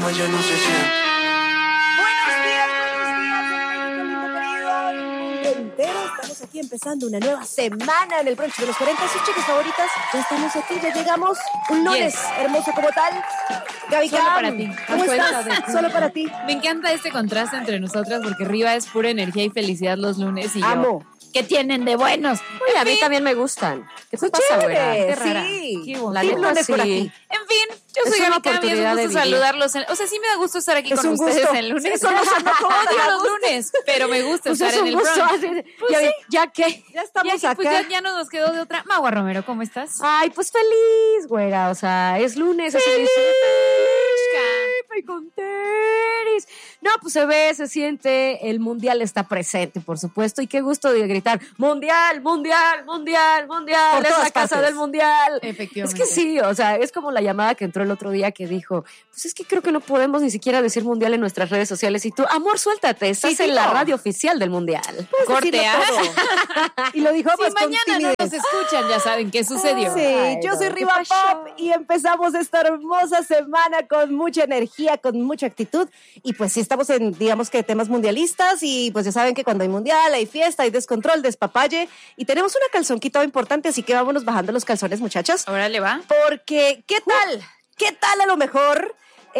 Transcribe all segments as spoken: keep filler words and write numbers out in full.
ella no se siente. Buenos días, buenos días, lindo querido. Entero, estamos aquí empezando una nueva semana en el brunch de los cuarenta. Sus chicas favoritas, ya estamos aquí, ya llegamos. Un lunes Yes. hermoso como tal. Gaby Solo Cam, para ti. ¿cómo Afuera estás? de- Solo para ti. Me encanta este contraste entre nosotras porque arriba es pura energía y felicidad los lunes y Amo. yo, ¿qué tienen de buenos? Oye, a En mí fin, también me gustan. ¿Qué te Qué pasa, güera? chévere, Qué rara. sí. Qué La bonito. Qué neta, lunes por sí. aquí. En fin, yo Es soy una Gaby Cam y es oportunidad un de gusto vivir. saludarlos. en- o sea, sí me da gusto estar aquí Es con un ustedes gusto. el lunes. Sí, solo son no todos Odio a los gusto. lunes, pero me gusta Pues estar es en un el gusto. brunch. así- Pues ya, sí. ya que. Ya estamos Ya, acá. pues ya, ya no nos quedó de otra. Magua Romero, ¿cómo estás? Ay, pues feliz, güera. O sea, es lunes. Así dice, y con tenis. No, pues se ve, se siente, el mundial está presente, por supuesto, y qué gusto de gritar, mundial, mundial, mundial, mundial, Por es todas la casa partes. del mundial. Efectivamente. Es que sí, o sea, es como la llamada que entró el otro día que dijo, pues es que creo que no podemos ni siquiera decir mundial en nuestras redes sociales, y tú, amor, suéltate, estás Sí, en la digo. radio oficial del mundial. Corte, Decirlo ¿ah? todo. Y lo dijo Si más con mañana no timidez. nos escuchan, ya saben qué sucedió. Sí, Ay, yo no, soy ¿qué Riva pasó? Pop y empezamos esta hermosa semana con mucha energía, con mucha actitud y pues sí estamos en, digamos que temas mundialistas y pues ya saben que cuando hay mundial hay fiesta, hay descontrol, despapalle y tenemos una calzonquita importante, así que vámonos bajando los calzones, muchachas, Ahora le va. porque ¿qué tal? ¿Qué tal a lo mejor?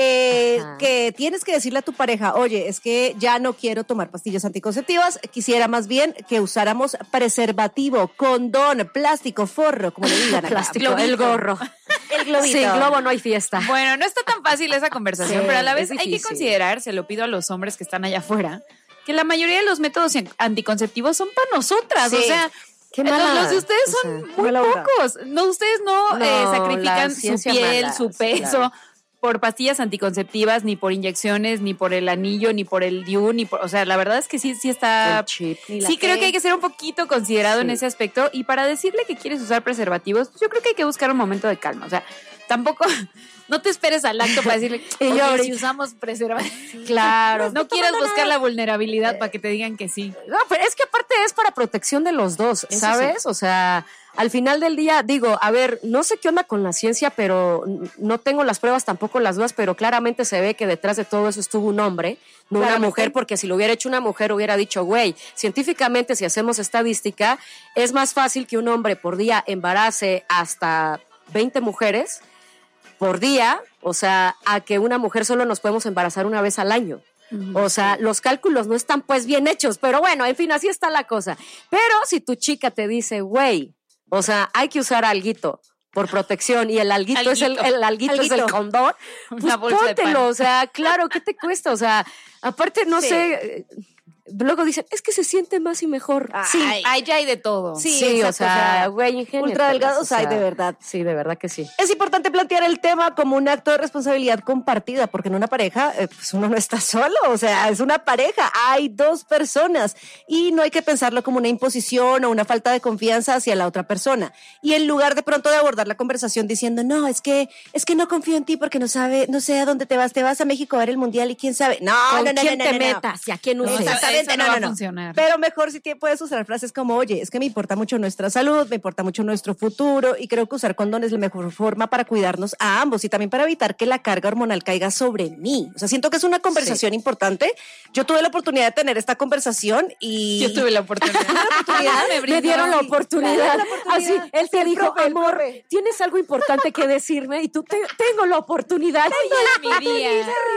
Eh, Ajá. que tienes que decirle a tu pareja, oye, es que ya no quiero tomar pastillas anticonceptivas, quisiera más bien que usáramos preservativo, condón, plástico, forro, como le digan acá. Plástico, el gorro. El globito. Sin globo no hay fiesta. Bueno, no está tan fácil esa conversación, Sí, pero a la vez es hay que difícil. considerar, se lo pido a los hombres que están allá afuera, que la mayoría de los métodos anticonceptivos son para nosotras. Sí. O sea, Qué los, mala, los de ustedes o son sea, muy mala onda. pocos. No, ustedes no, No, eh, la sacrifican su ciencia piel, mala, su sí, peso. claro. Por pastillas anticonceptivas, ni por inyecciones, ni por el anillo, ni por el D I U, ni por, o sea, la verdad es que sí, sí está. El chip. Ni la Sí, creo T. que hay que ser un poquito considerado en Sí. ese aspecto. Y para decirle que quieres usar preservativos, pues yo creo que hay que buscar un momento de calma. O sea, tampoco, no te esperes al acto para decirle, Y yo oye, ahorita- si usamos preservativos. Claro. No quieras buscar la vulnerabilidad para que te digan que sí. No, pero es que aparte es para protección de los dos, Eso ¿sabes? O sea, al final del día, digo, a ver, no sé qué onda con la ciencia, pero n- no tengo las pruebas, tampoco las dudas, pero claramente se ve que detrás de todo eso estuvo un hombre, no una Claramente. mujer, porque si lo hubiera hecho una mujer hubiera dicho, güey, científicamente si hacemos estadística, es más fácil que un hombre por día embarace hasta veinte mujeres por día, o sea, a que una mujer solo nos podemos embarazar una vez al año. O sea, los cálculos no están pues bien hechos, pero bueno, en fin, así está la cosa. Pero si tu chica te dice, güey, o sea, hay que usar alguito por protección y el alguito, es el, Alguito. el alguito, es Alguito. el condón, pues Una bolsa de pan. póntelo, o sea, claro, ¿qué te cuesta? O sea, aparte, no Sí. sé, eh, luego dicen, es que se siente más y mejor. Ah, sí, Ay. Ahí ya hay de todo. Sí, sí, exacto, o sea, güey, ingéniatelas, ultra delgados o sea, hay, de verdad. Sí, de verdad que sí. Es importante plantear el tema como un acto de responsabilidad compartida, porque en una pareja, eh, pues uno no está solo, o sea, es una pareja, hay dos personas y no hay que pensarlo como una imposición o una falta de confianza hacia la otra persona. Y en lugar de pronto de abordar la conversación diciendo, no, es que, es que no confío en ti porque no sabe, no sé a dónde te vas, te vas a México a ver el mundial y quién sabe. No, ¿Con no, no, quién no, te no, no. metas y a quién No, uses? eso- Exactamente, eso no no, va no, a no. funcionar. Pero mejor si te puedes usar frases como, oye, es que me importa mucho nuestra salud, me importa mucho nuestro futuro y creo que usar condón es la mejor forma para cuidarnos a ambos y también para evitar que la carga hormonal caiga sobre mí. O sea, siento que es una conversación importante. Yo tuve la oportunidad de tener esta conversación y... Yo tuve la oportunidad. oportunidad, Me Me brindó. dieron la Sí, oportunidad. claro, la oportunidad. Así, él te Sí, el dijo, profe, el amor, profe. tienes algo importante que decirme y tú te- tengo la oportunidad. Hoy es mi día.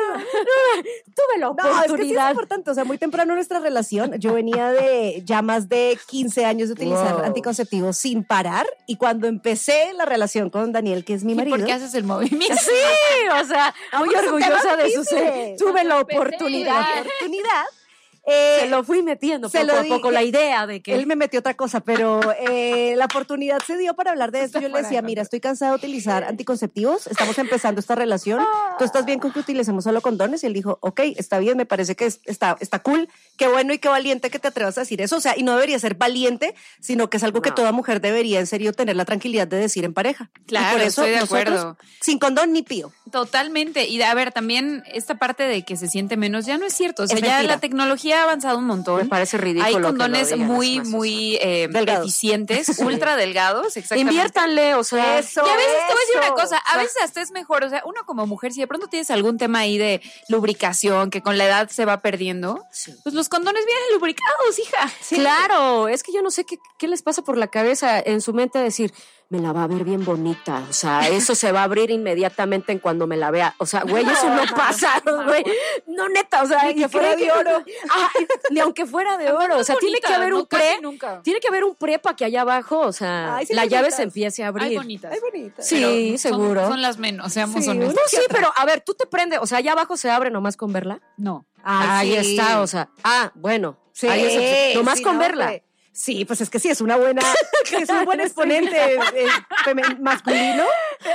Tuve la No, es que sí es oportunidad. importante, o sea, muy temprano en nuestra relación, yo venía de ya más de quince años de utilizar Wow. anticonceptivos sin parar y cuando empecé la relación con Daniel, que es mi ¿Y marido, por qué haces el movimiento? Sí, o sea, muy porque es un tema orgullosa de su difícil. ser. Tuve la Empecé. oportunidad. la oportunidad, eh, Se lo fui metiendo se poco lo a poco dije. la idea de que él me metió otra cosa, pero eh, la oportunidad se dio para hablar de esto. Yo le decía, mira, estoy cansada de utilizar anticonceptivos, estamos empezando esta relación, ¿tú estás bien con que utilicemos solo condones? Y él dijo, ok, está bien, me parece que es- está, está cool, qué bueno y qué valiente que te atrevas a decir eso. O sea, y no debería ser valiente, sino que es algo que No. toda mujer debería en serio tener la tranquilidad de decir en pareja. Y Claro, por eso estoy de nosotros, acuerdo. sin condón ni pío. Totalmente. Y a ver, también esta parte de que se siente menos ya no es cierto. O sea, Es ya mentira. la tecnología sí ha avanzado un montón. Me parece ridículo. Hay que lo condones digan, muy, es más, muy eh, Delgados. eficientes, ultra delgados, exactamente. Inviértanle, o sea. Eso. Y a veces te voy a decir Eso. una cosa, a O sea, veces hasta es mejor, o sea, uno como mujer, si de pronto tienes algún tema ahí de lubricación que con la edad se va perdiendo, Sí. pues los condones vienen lubricados, hija. Claro, es que yo no sé qué, qué les pasa por la cabeza en su mente decir, me la va a ver bien bonita, o sea, eso se va a abrir inmediatamente en cuando me la vea, o sea, güey, eso no pasa, güey, no neta, o sea, Ni que y fuera creen de oro. Ah, ni aunque fuera de oro, o sea, tiene que haber un pre, nunca. tiene que haber un pre para que allá abajo, o sea, Ay, sí, la muy llave bonitas. se empiece a Hay abrir. bonitas. Ay, bonita. Sí, Pero son- seguro. Son, las menos, seamos Sí, honestos. No, sí, pero a ver, tú te prendes, o sea, allá abajo se abre nomás con verla. No. Ahí sí. está, o sea, ah, bueno, Sí, ahí es, nomás sí, con no, verla. hombre. Sí, pues es que sí, es una buena, es un buen exponente eh, femen- masculino.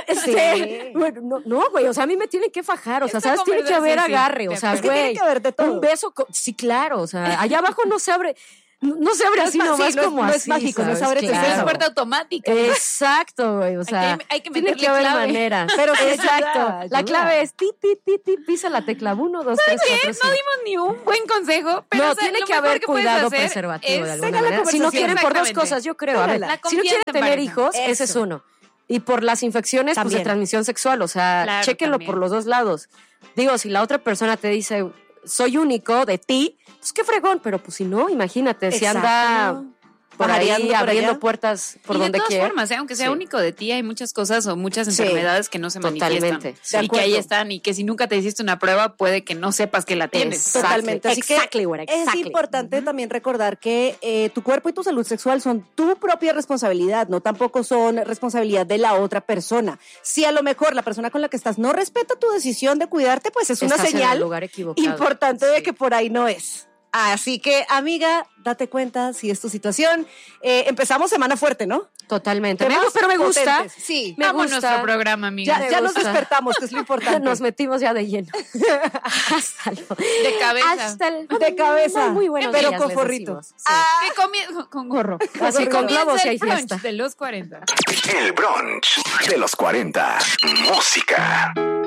Sí. Bueno, no, no, güey, o sea, a mí me tienen que fajar, o sea, Está ¿sabes? Tiene que haber convertirse, sí, agarre, o de sea, Es que tiene güey. que haber de todo. Un beso, con- sí, claro, o sea, allá abajo no se abre, no, no se abre No es así ma- nomás sí, no es- como no es así, mágico, no es ¿sabes? ábrete, Es Claro. puerta automática. Exacto, güey, o sea, Hay que- hay que tiene meterle que haber clave. manera. Pero sí exacto, ayuda, la ayuda. clave es ti, ti, ti, ti, pisa la tecla uno, dos, tres, cuatro, No cinco. dimos ni un buen consejo, pero No, o sea, tiene lo que mejor haber que puedes cuidado hacer preservativo es- de alguna tenga la manera. Si no conversación. quieren por dos Exactamente. cosas, yo creo. A ver, La si no confianza quieren en tener pareja. hijos, ese es Eso. uno. Y por las infecciones, pues de También. transmisión sexual, o sea, Claro, chéquenlo también. por los dos lados. Digo, si la otra persona te dice, soy único de ti, pues qué fregón, pero pues si no, imagínate, si anda Exacto. por ahí Pajareando por abriendo allá. puertas por y de donde todas quiera. formas, ¿eh? aunque sea Sí. único de ti, hay muchas cosas o muchas Sí. enfermedades que no se Totalmente. manifiestan. Sí. De Y que ahí acuerdo. están y que si nunca te hiciste una prueba puede que no sepas que la tienes. Exacto. Totalmente. Así que Exactly, güera, es exactly. importante también recordar que eh, tu cuerpo y tu salud sexual son tu propia responsabilidad, no tampoco son responsabilidad de la otra persona. Si a lo mejor la persona con la que estás no respeta tu decisión de cuidarte, pues es una Estás en el señal lugar equivocado. importante de Sí. que por ahí no es. Así que, amiga, date cuenta si es tu situación. Eh, empezamos semana fuerte, ¿no? Totalmente. Me Temas gusta, pero me gusta. potentes. Sí. Me Amo gusta. nuestro programa, amiga. Ya, me ya nos gusta. despertamos, que es lo importante. Nos metimos ya de lleno. Hasta luego. De cabeza. Hasta el- De cabeza. Muy buenos Pero días, con les forrito. decimos. Sí. Ah, Que comie- con gorro. Así Que con comienza globos y el hay brunch fiesta. de los cuarenta. El brunch de los cuarenta. Música.